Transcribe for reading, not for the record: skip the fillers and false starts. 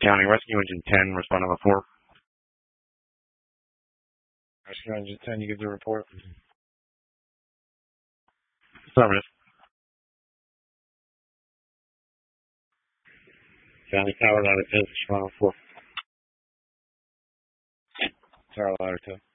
County Rescue Engine 10, respond number 4. Rescue Engine 10, you give the report. Affirmative. County Tower Ladder 10, respond number 4. Tower Ladder 10.